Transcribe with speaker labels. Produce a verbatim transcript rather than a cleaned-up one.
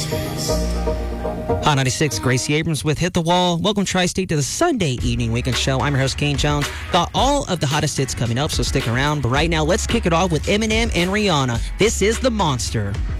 Speaker 1: Hot ninety-six, Gracie Abrams with Hit the Wall. Welcome, Tri-State, to the Sunday Evening Weekend Show. I'm your host, Kane Jones. Got all of the hottest hits coming up, so stick around. But right now, let's kick it off with Eminem and Rihanna. This is The Monster.